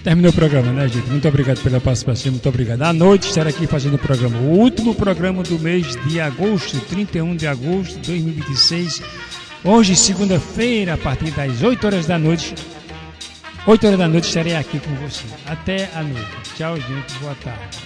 Terminou o programa, né, gente? Muito obrigado pela participação, muito obrigado. À noite estarei aqui fazendo o programa, o último programa do mês de agosto, 31 de agosto de 2026. Hoje, segunda-feira, a partir das 8 horas da noite. 8 horas da noite estarei aqui com você. Até a noite. Tchau, gente. Boa tarde.